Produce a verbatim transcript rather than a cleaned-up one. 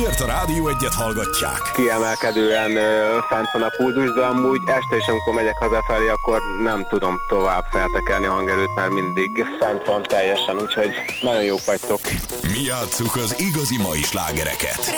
Azért a Rádió Egyet hallgatják. Kiemelkedően ö, fent van a pulzus, de amúgy este is, amikor megyek hazafelé, akkor nem tudom tovább feltekerni a hangerőt, mert mindig fent van teljesen, úgyhogy nagyon jók vagytok. Mi játsszuk az igazi mai slágereket.